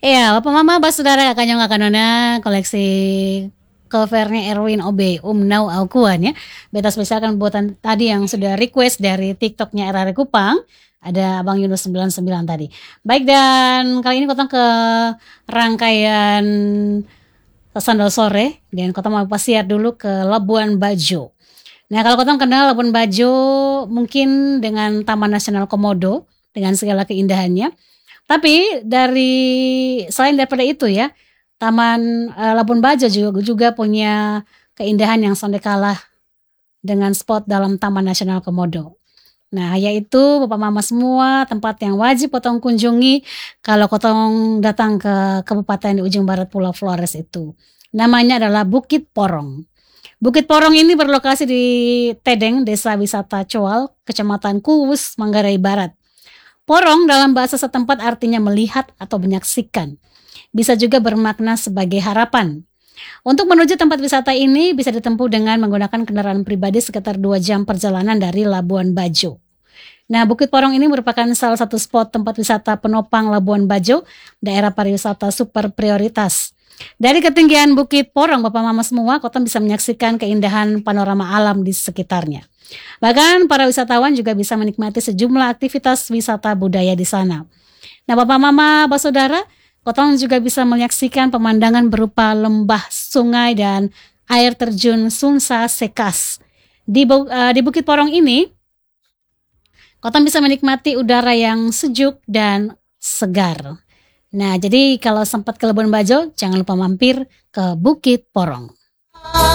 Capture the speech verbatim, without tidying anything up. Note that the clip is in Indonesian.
Iya, Bapak Mama, Bapak Saudara, Kakak Nyong, Kakak Nona, koleksi covernya Erwin Obe, Umnau Aukuan ya. Beta spesialkan buatan tadi yang sudah request dari TikToknya R R Kupang. Ada Abang Yunus sembilan puluh sembilan tadi. Baik, dan kali ini kotong ke rangkaian Sandal Sore. Dan kotong mau pasiar dulu ke Labuan Bajo. Nah, kalau kotong kenal Labuan Bajo mungkin dengan Taman Nasional Komodo dengan segala keindahannya. Tapi dari selain daripada itu ya, Taman uh, Labuan Bajo juga, juga punya keindahan yang sonde kalah dengan spot dalam Taman Nasional Komodo. Nah, yaitu Bapak Mama semua tempat yang wajib potong kunjungi kalau kotong datang ke kabupaten di ujung barat Pulau Flores itu. Namanya adalah Bukit Porong. Bukit Porong ini berlokasi di Tedeng, Desa Wisata Coal, Kecamatan Kuwus, Manggarai Barat. Porong dalam bahasa setempat artinya melihat atau menyaksikan. Bisa juga bermakna sebagai harapan. Untuk menuju tempat wisata ini bisa ditempuh dengan menggunakan kendaraan pribadi sekitar dua jam perjalanan dari Labuan Bajo. Nah, Bukit Porong ini merupakan salah satu spot tempat wisata penopang Labuan Bajo, daerah pariwisata super prioritas. Dari ketinggian Bukit Porong, Bapak Mama semua, kota bisa menyaksikan keindahan panorama alam di sekitarnya. Bahkan para wisatawan juga bisa menikmati sejumlah aktivitas wisata budaya di sana. Nah, Bapak Mama, Bapak Saudara, kotong juga bisa menyaksikan pemandangan berupa lembah, sungai, dan air terjun Sunsa Sekas. Di, uh, di Bukit Porong ini, kotong bisa menikmati udara yang sejuk dan segar. Nah, jadi kalau sempat ke Labuan Bajo, jangan lupa mampir ke Bukit Porong.